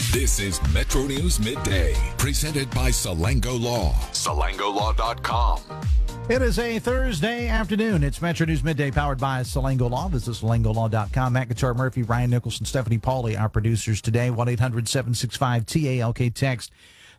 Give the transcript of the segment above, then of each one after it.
This is Metro News Midday, presented by Salango Law. SalangoLaw.com. It is a Thursday afternoon. It's Metro News Midday, powered by Salango Law. This is SalangoLaw.com. Matt Guitar Murphy, Ryan Nicholson, Stephanie Pauly, our producers today. 1-800-765-TALK. Text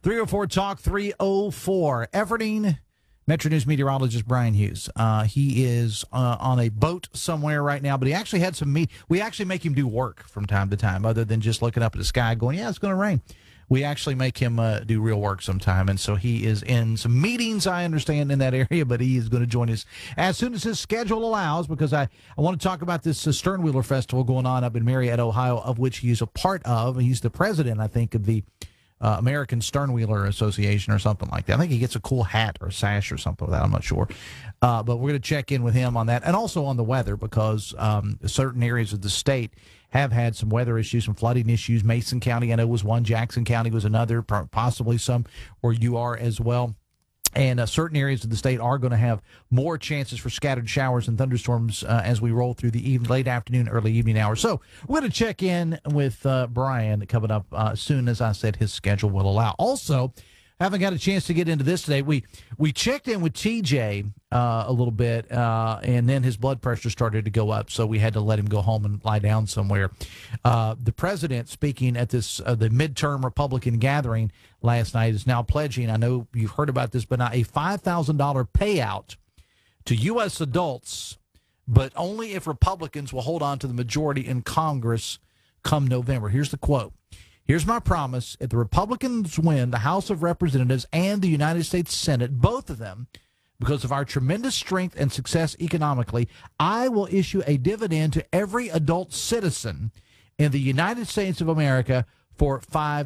304-TALK-304. Efforting Metro News meteorologist Brian Hughes. He is on a boat somewhere right now, but he actually had some we actually make him do work from time to time, other than just looking up at the sky going, yeah, it's going to rain. We actually make him do real work sometime, and so he is in some meetings, I understand, in that area, but he is going to join us as soon as his schedule allows, because I want to talk about this Sternwheeler Festival going on up in Marietta, Ohio, of which he is a part of. He's the president, I think, of the American Sternwheeler Association or something like that. I think he gets a cool hat or a sash or something like that. I'm not sure. But we're going to check in with him on that, and also on the weather, because certain areas of the state have had some weather issues, some flooding issues. Mason County, I know, was one. Jackson County was another, possibly some where you are as well. And certain areas of the state are going to have more chances for scattered showers and thunderstorms as we roll through the late afternoon, early evening hours. So we're going to check in with Brian coming up as soon as I said his schedule will allow. Also, haven't got a chance to get into this today. We checked in with TJ a little bit, and then his blood pressure started to go up, so we had to let him go home and lie down somewhere. The president, speaking at this the midterm Republican gathering last night, is now pledging, I know you've heard about this, but not a $5,000 payout to U.S. adults, but only if Republicans will hold on to the majority in Congress come November. Here's the quote. Here's my promise. If the Republicans win the House of Representatives and the United States Senate, both of them, because of our tremendous strength and success economically, I will issue a dividend to every adult citizen in the United States of America for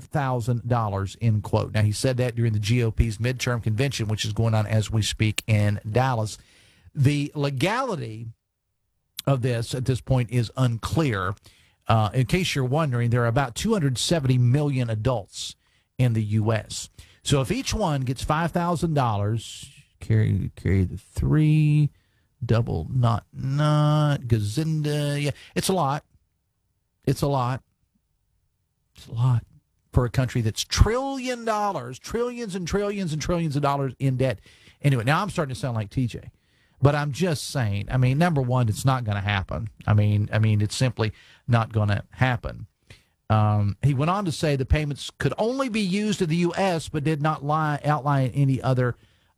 $5,000, end quote. Now, he said that during the GOP's midterm convention, which is going on as we speak in Dallas. The legality of this at this point is unclear. In case you're wondering, there are about 270 million adults in the U.S. So if each one gets $5,000, carry the three, double, not, gazinda. Yeah, it's a lot. It's a lot. It's a lot for a country that's trillions and trillions and trillions of dollars in debt. Anyway, now I'm starting to sound like TJ. But I'm just saying, I mean, number one, it's not going to happen. I mean, it's simply not going to happen. He went on to say the payments could only be used in the U.S., but did not outline any other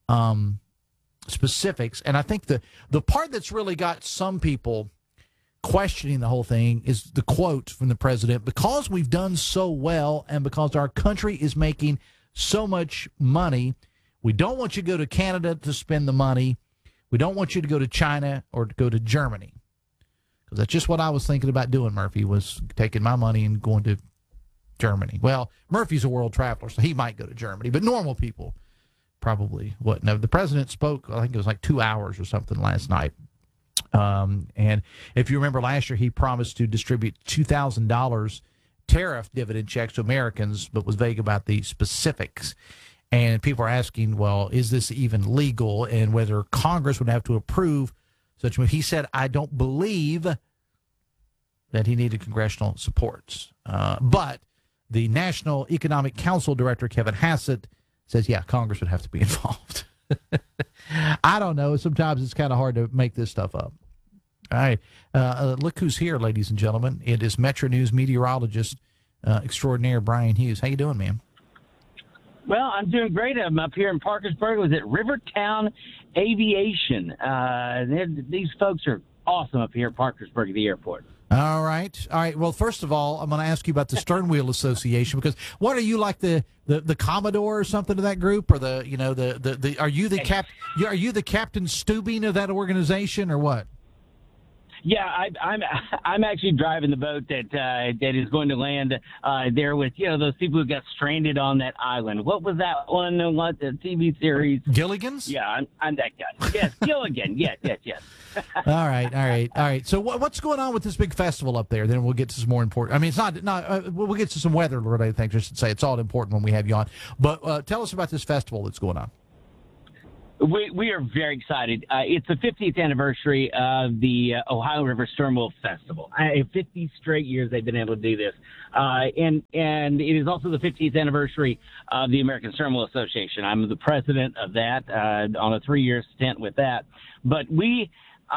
specifics. And I think the part that's really got some people questioning the whole thing is the quote from the president: because we've done so well and because our country is making so much money, we don't want you to go to Canada to spend the money. We don't want you to go to China or to go to Germany, because that's just what I was thinking about doing, Murphy, was taking my money and going to Germany. Well, Murphy's a world traveler, so he might go to Germany, but normal people probably wouldn't. Now, the president spoke, I think it was like 2 hours or something last night. And if you remember last year, he promised to distribute $2,000 tariff dividend checks to Americans, but was vague about the specifics. And people are asking, well, is this even legal, and whether Congress would have to approve such a move. He said, I don't believe that he needed congressional support. But the National Economic Council Director, Kevin Hassett, says, yeah, Congress would have to be involved. I don't know. Sometimes it's kind of hard to make this stuff up. All right. Look who's here, ladies and gentlemen. It is Metro News meteorologist extraordinaire Brian Hughes. How you doing, man? Well, I'm doing great. I'm up here in Parkersburg. I was at Rivertown Aviation. These folks are awesome up here at Parkersburg at the airport. All right. Well, first of all, I'm going to ask you about the Sternwheel Association, because what are you, like the Commodore or something of that group, or are you the Captain Stubing of that organization, or what? Yeah, I'm actually driving the boat that is going to land there with those people who got stranded on that island. What was that one? What, the TV series? Gilligan's? Yeah, I'm that guy. Yes, Gilligan. Yes. All right. So what's going on with this big festival up there? Then we'll get to some more important. I mean, it's not. We'll get to some weather-related things. I should say it's all important when we have you on. But tell us about this festival that's going on. We are very excited. It's the 50th anniversary of the Ohio River Stern Wheel Festival. 50 straight years they've been able to do this. And it is also the 50th anniversary of the American Stern Wheel Association. I'm the president of that on a 3-year stint with that. But we've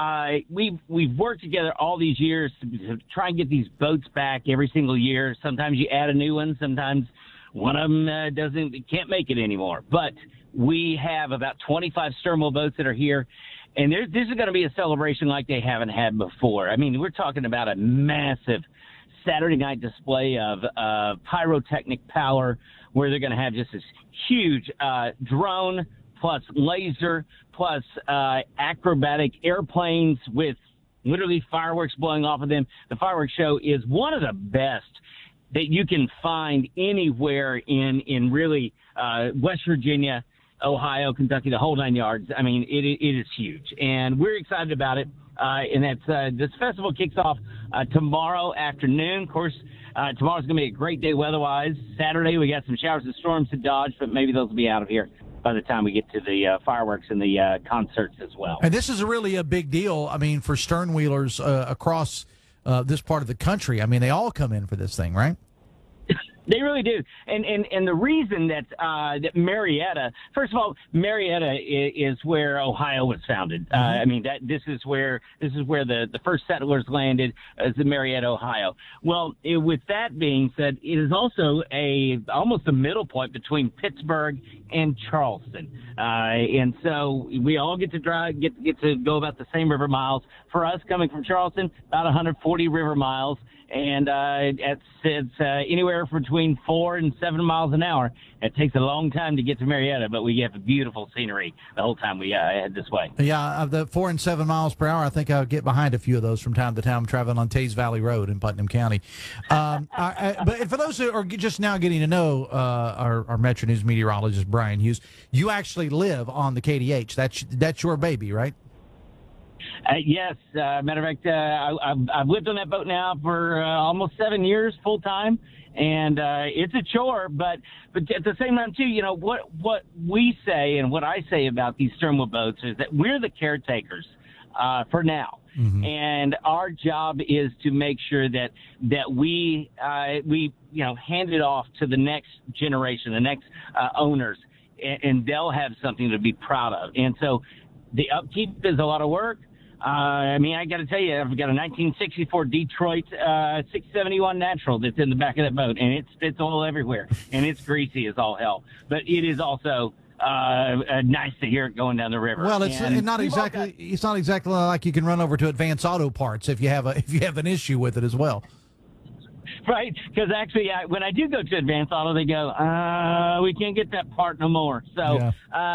worked together all these years to try and get these boats back every single year. Sometimes you add a new one. Sometimes one of them can't make it anymore. But we have about 25 stern wheel boats that are here, and this is going to be a celebration like they haven't had before. I mean, we're talking about a massive Saturday night display of pyrotechnic power where they're going to have just this huge drone plus laser plus acrobatic airplanes with literally fireworks blowing off of them. The fireworks show is one of the best that you can find anywhere in really West Virginia, Ohio, Kentucky, the whole 9 yards. I mean, it is huge, and we're excited about it. And that's this festival kicks off tomorrow afternoon. Of course, tomorrow's going to be a great day weather-wise. Saturday, we got some showers and storms to dodge, but maybe those will be out of here by the time we get to the fireworks and the concerts as well. And this is really a big deal, I mean, for stern wheelers across this part of the country. I mean, they all come in for this thing, right? They really do, and the reason that that Marietta, first of all, Marietta is where Ohio was founded. I mean, this is where the first settlers landed, is in Marietta, Ohio. Well, with that being said, it is also almost a middle point between Pittsburgh and Charleston, and so we all get to get to go about the same river miles. For us, coming from Charleston, about 140 river miles. And it's anywhere between 4 and 7 miles an hour. It takes a long time to get to Marietta, but we have beautiful scenery the whole time we head this way. Yeah, the 4 and 7 miles per hour, I think I'll get behind a few of those from time to time traveling on Tays Valley Road in Putnam County. But for those who are just now getting to know our Metro News meteorologist, Brian Hughes, you actually live on the KDH. That's your baby, right? Yes. Matter of fact, I've lived on that boat now for almost 7 years full time, and it's a chore. But at the same time, too, you know what we say and what I say about these stern wheel boats is that we're the caretakers for now, and our job is to make sure that we hand it off to the next generation, the next owners, and they'll have something to be proud of. And so the upkeep is a lot of work. I mean, I got to tell you, I've got a 1964 Detroit 671 Natural that's in the back of that boat, and it spits oil everywhere, and it's greasy as all hell. But it is also nice to hear it going down the river. Well, it's not exactly like you can run over to Advance Auto Parts if you have an issue with it as well. Right, because actually, when I do go to Advance Auto, they go, we can't get that part no more. So,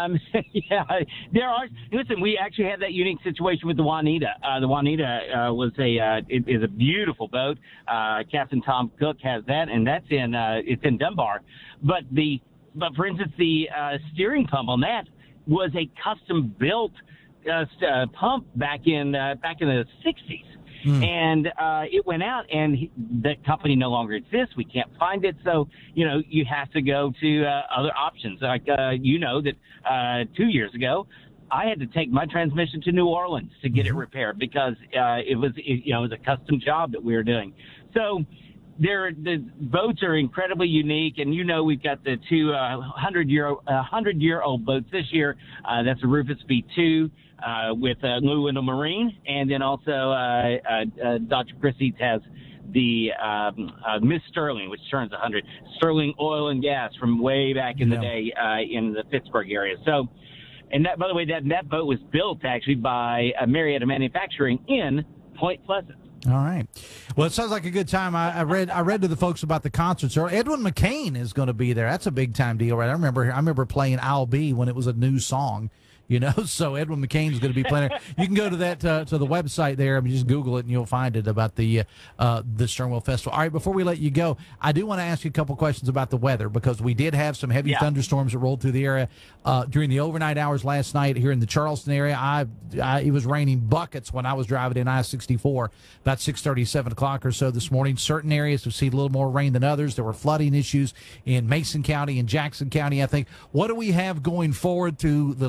there are. Listen, we actually had that unique situation with the Juanita. The Juanita is a beautiful boat. Captain Tom Cook has that, and that's it's in Dunbar. But for instance, the steering pump on that was a custom built pump back in the 60s. And it went out, and the company no longer exists. We can't find it, so you have to go to other options. Like that 2 years ago, I had to take my transmission to New Orleans to get it repaired because it was a custom job that we were doing. So the boats are incredibly unique, and we've got the two 100-year-old boats this year. That's a Rufus V2. With Lou Wendell Marine, and then also Dr. Christie's has the Miss Sterling, which turns 100, Sterling Oil and Gas from way back in the day in the Pittsburgh area. So, and that, by the way, that boat was built actually by Marietta Manufacturing in Point Pleasant. All right. Well, it sounds like a good time. I read to the folks about the concerts. Edwin McCain is going to be there. That's a big time deal, right? I remember playing "I'll Be" when it was a new song. So Edwin McCain is going to be playing. You can go to that to the website there. I mean, just Google it and you'll find it about the Stern Wheel Festival. All right, before we let you go, I do want to ask you a couple questions about the weather because we did have some heavy thunderstorms that rolled through the area during the overnight hours last night here in the Charleston area. It was raining buckets when I was driving in I-64 about 6:30, 7 o'clock or so this morning. Certain areas have seen a little more rain than others. There were flooding issues in Mason County and Jackson County, I think. What do we have going forward to the late afternoon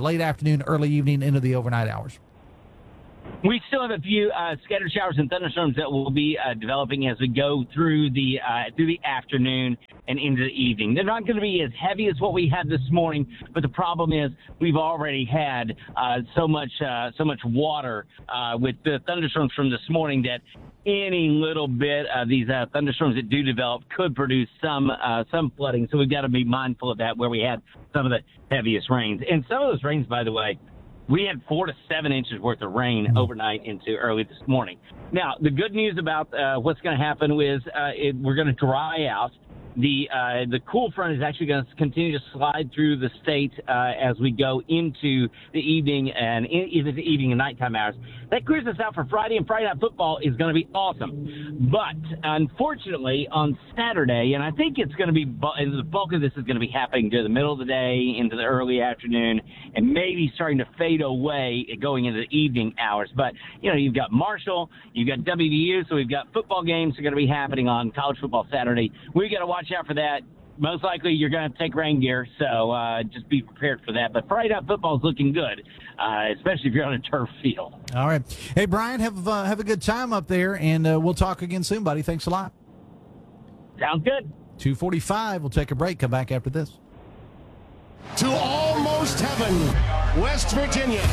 afternoon, early evening, into the overnight hours. We still have a few scattered showers and thunderstorms that will be developing as we go through the afternoon and into the evening. They're not going to be as heavy as what we had this morning, but the problem is we've already had so much water with the thunderstorms from this morning that any little bit of these thunderstorms that do develop could produce some flooding. So we've got to be mindful of that where we had some of the heaviest rains. And some of those rains, by the way, we had 4 to 7 inches worth of rain overnight into early this morning. Now, the good news about what's going to happen is we're going to dry out. The cool front is actually going to continue to slide through the state as we go into the evening and into the evening and nighttime hours. That clears us out for Friday, and Friday Night Football is going to be awesome. But unfortunately, on Saturday, and I think it's going to be the bulk of this is going to be happening during the middle of the day into the early afternoon, and maybe starting to fade away going into the evening hours. But you've got Marshall, you've got WVU, so we've got football games that are going to be happening on college football Saturday. We got to watch out for that. Most likely you're going to take rain gear, so just be prepared for that. But Friday Night Football is looking good, especially if you're on a turf field. All right. Hey, Brian, have a good time up there, and we'll talk again soon, buddy. Thanks a lot. Sounds good. 2:45. We'll take a break. Come back after this. To almost heaven, West Virginia.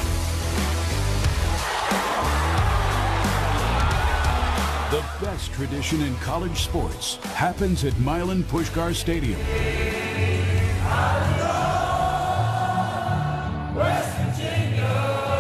The best tradition in college sports happens at Milan Puskar Stadium. West Virginia,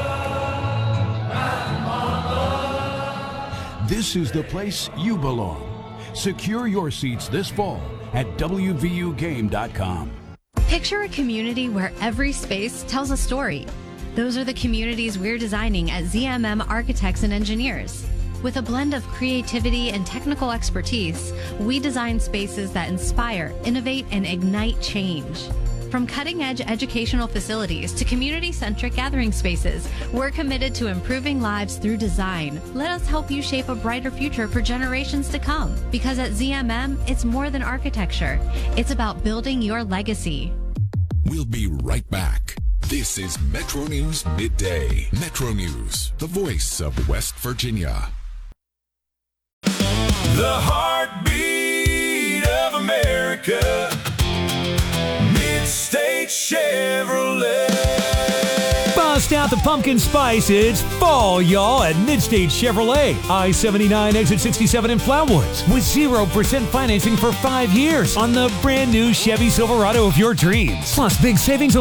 This is the place you belong. Secure your seats this fall at WVUGame.com. Picture a community where every space tells a story. Those are the communities we're designing at ZMM Architects and Engineers. With a blend of creativity and technical expertise, we design spaces that inspire, innovate, and ignite change. From cutting-edge educational facilities to community-centric gathering spaces, we're committed to improving lives through design. Let us help you shape a brighter future for generations to come. Because at ZMM, it's more than architecture. It's about building your legacy. We'll be right back. This is Metro News Midday. Metro News, the voice of West Virginia. the heartbeat of America. Mid-State Chevrolet. Bust out the pumpkin spice. It's fall, y'all, at Mid-State Chevrolet. I-79 exit 67 in Flatwoods with 0% financing for 5 years on the brand new Chevy Silverado of your dreams. Plus big savings